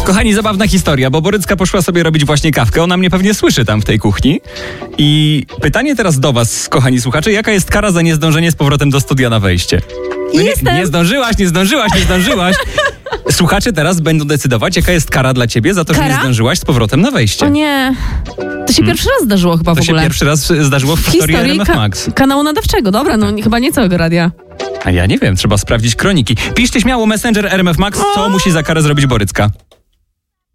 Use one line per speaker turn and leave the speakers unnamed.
Kochani, zabawna historia, bo Borycka poszła sobie robić właśnie kawkę. Ona mnie pewnie słyszy tam w tej kuchni. I pytanie teraz do was, kochani słuchacze, jaka jest kara za niezdążenie z powrotem do studia na wejście? No nie zdążyłaś. Słuchacze teraz będą decydować, jaka jest kara dla ciebie za to, że nie zdążyłaś z powrotem na wejście.
O nie. To się pierwszy raz zdarzyło chyba w ogóle.
To się pierwszy raz zdarzyło w historii RMF Max.
Kanału nadawczego, dobra, no chyba nie całego radia.
A ja nie wiem, trzeba sprawdzić kroniki. Piszcie śmiało Messenger RMF Max, co musi za karę zrobić Borycka.